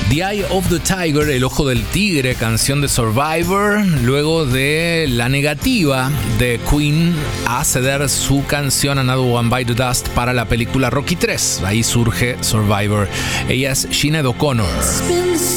The Eye of the Tiger, El Ojo del Tigre, canción de Survivor, luego de la negativa de Queen a ceder su canción Another One Bite the Dust para la película Rocky III. Ahí surge Survivor. Ella es Sinéad O'Connor.